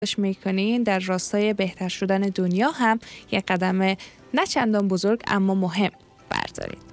میکنین در راستای بهتر شدن دنیا هم یک قدم نه چندان بزرگ اما مهم بردارید.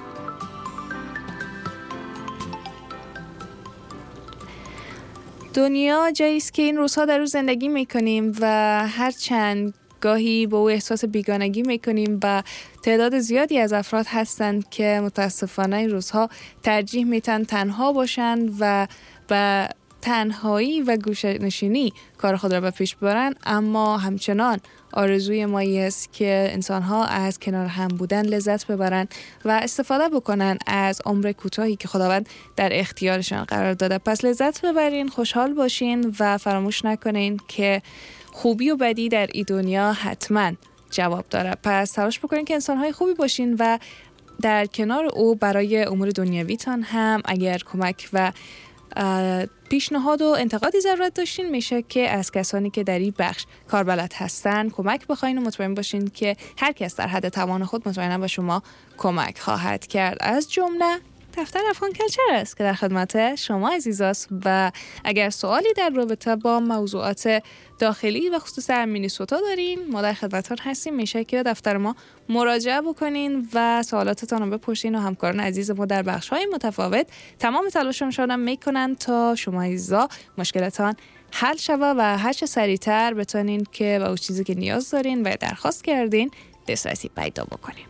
دنیا جایی است که این روزها در روز زندگی میکنیم و هر چند گاهی با او احساس بیگانگی میکنیم و تعداد زیادی از افراد هستند که متاسفانه این روزها ترجیح میتن تنها باشن و تنهایی و گوشه‌نشینی کار خود را به پیش ببرن، اما همچنان آرزوی ما است که انسان‌ها از کنار هم بودن لذت ببرن و استفاده بکنن از عمر کوتاهی که خداوند در اختیارشان قرار داده. پس لذت ببرین، خوشحال باشین و فراموش نکنین که خوبی و بدی در این دنیا حتما جواب داره. پس تلاش بکنین که انسان‌های خوبی باشین و در کنار او برای امور دنیویتان هم اگر کمک و پیشنهاد و انتقادی ضرورت داشتین، میشه که از کسانی که در این بخش کاربلد هستن کمک بخواین و مطمئن باشین که هر کس در حد توان خود مطمئنا به شما کمک خواهد کرد. از جمله دفتر افغان کلچر است که در خدمت شما عزیزاست و اگر سوالی در رابطه با موضوعات داخلی و خصوصا مینیسوتا دارین، ما در خدمتتون هستیم. میشه که دفتر ما مراجعه بکنین و سوالاتتون رو بپرسین و همکاران عزیز ما در بخش‌های متفاوت تمام تلاششون میکنن تا شما عزیزا مشکلاتتان حل شوه و هر چه سریعتر بتونین که به اون چیزی که نیاز دارین و درخواست کردین دسترسی پیدا بکنین.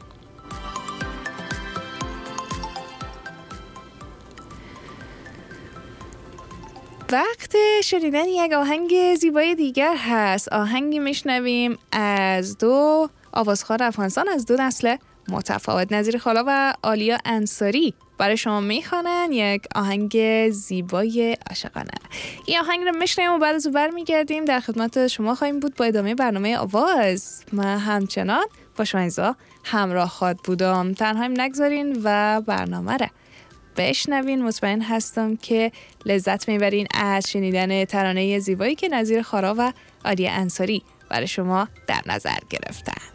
وقت شنیدن یک آهنگ زیبای دیگر هست. آهنگی میشنویم از دو آوازخوان افغانستان از دو نسل متفاوت، نظیر خالا و عالیا انصاری برای شما میخوانن یک آهنگ زیبای عاشقانه. این آهنگ رو میشنویم و بعد از اون برمیگردیم در خدمت شما خواهیم بود با ادامه برنامه آواز. من همچنان با شما عزیزا همراه خواهد بودم، تنهایم نگذارین و برنامه رو بشنوین. مطمئن هستم که لذت میبرین از شنیدن ترانه زیبایی که نظیر خالا و عالیا انصاری برای شما در نظر گرفتن.